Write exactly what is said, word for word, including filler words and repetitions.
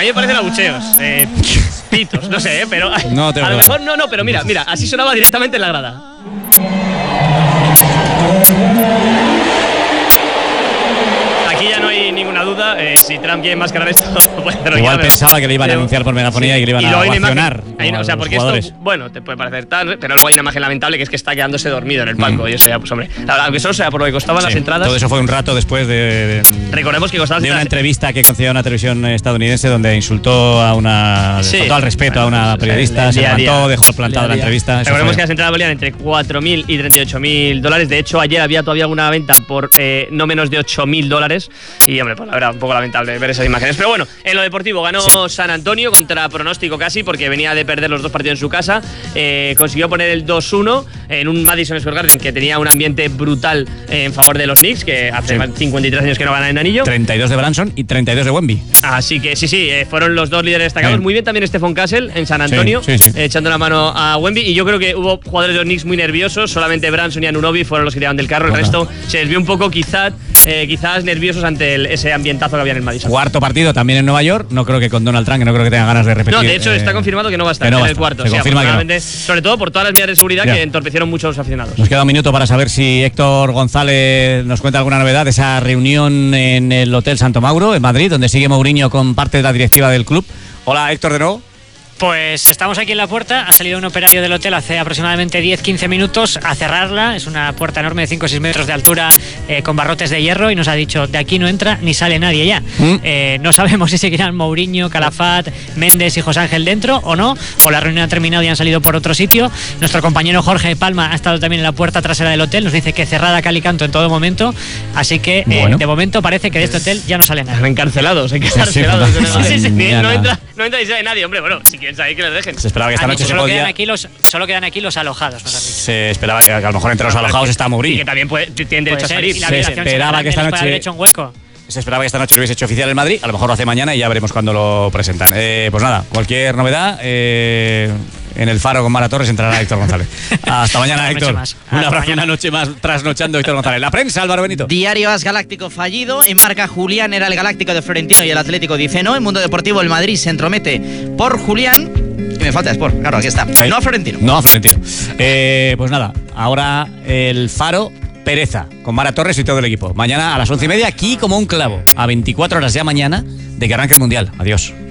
me parecen abucheos. Eh, pitos, no sé, ¿eh? Pero no te a lo mejor no, no, pero mira, mira, así sonaba directamente en la grada. Aquí ya no hay ninguna duda, eh, si Trump quiere enmascarar esto, pues, pero igual ya, pensaba pero, que le iban a pero, anunciar por megafonía sí, y que le iban a ovacionar. No, o sea, porque esto, bueno, te puede parecer tal, pero luego hay una imagen lamentable que es que está quedándose dormido en el palco. Mm. Y eso ya, pues hombre, aunque solo sea por lo que costaban sí, las entradas. Todo eso fue un rato después de, de recordemos que costaban de una entrevista que concedió a una televisión estadounidense donde insultó a una, sí, faltó al respeto bueno, a una periodista, pues, se levantó, día, dejó plantada la entrevista. Recordemos que las entradas valían entre cuatro mil y treinta y ocho mil dólares. De hecho, ayer había todavía alguna venta por eh, no menos de ocho mil dólares. Y hombre, pues la verdad, un poco lamentable ver esas imágenes. Pero bueno, en lo deportivo ganó sí. San Antonio contra pronóstico casi, porque venía de perder los dos partidos en su casa. Eh, consiguió poner el dos uno en un Madison Square Garden que tenía un ambiente brutal eh, en favor de los Knicks, que hace sí. cincuenta y tres años que no ganan el anillo. treinta y dos de Branson y treinta y dos de Wemby. Así que sí, sí, eh, fueron los dos líderes destacados. Sí. Muy bien también Stephon Castle en San Antonio, sí, sí, sí. Eh, echando la mano a Wemby. Y yo creo que hubo jugadores de los Knicks muy nerviosos. Solamente Branson y Anunoby fueron los que tiraban del carro. El okay. resto se desvió un poco, quizás, eh, quizás nerviosos ante el, ese ambientazo que había en el Madison. Cuarto partido también en Nueva York. No creo que con Donald Trump, que no creo que tenga ganas de repetir. No, de hecho, eh, está confirmado que no va a estar no en el cuarto. Se sí, confirma que no. Sobre todo por todas las medidas de seguridad ya. que entorpecieron mucho a los aficionados. Nos queda un minuto para saber si Héctor González nos cuenta alguna novedad de esa reunión en el Hotel Santo Mauro, en Madrid, donde sigue Mourinho con parte de la directiva del club. Hola, Héctor, de nuevo. Pues estamos aquí en la puerta, ha salido un operario del hotel hace aproximadamente diez a quince minutos a cerrarla, es una puerta enorme de cinco o seis metros de altura eh, con barrotes de hierro y nos ha dicho de aquí no entra ni sale nadie ya. ¿Mm? Eh, no sabemos si seguirán Mourinho, Calafat, Méndez y José Ángel dentro o no, o la reunión ha terminado y han salido por otro sitio. Nuestro compañero Jorge Palma ha estado también en la puerta trasera del hotel, nos dice que cerrada cal y canto en todo momento, así que bueno. eh, de momento parece que de este hotel ya no sale nadie. Encarcelados, encarcelados. Sí, sí, sí, sí, sí. No, entra, no entra y sale nadie, hombre, bueno, si quieren salir que les dejen. Se esperaba que esta aquí noche solo se podía... Quedan aquí los, solo quedan aquí los alojados. Nos se esperaba que a lo mejor entre los alojados está Mourinho. Y que también puede, tienen derecho a salir. Se esperaba que esta noche... Hecho un hueco. Se esperaba que esta noche lo hubiese hecho oficial en Madrid. A lo mejor lo hace mañana y ya veremos cuándo lo presentan. Eh, pues nada, cualquier novedad... Eh... En el Faro con Mara Torres entrará Héctor González. Hasta mañana, Héctor. Un abrazo, una noche más trasnochando Héctor González. La prensa, Álvaro Benito. Diario As Galáctico fallido. En marca Julián era el Galáctico de Florentino y el Atlético dice no. En Mundo Deportivo el Madrid se entromete por Julián. Y me falta Sport, claro, aquí está. Ahí. No a Florentino. No a Florentino. Eh, pues nada, ahora el Faro Pereza con Mara Torres y todo el equipo. Mañana a las once y media aquí como un clavo. A veinticuatro horas ya mañana de que arranque el Mundial. Adiós.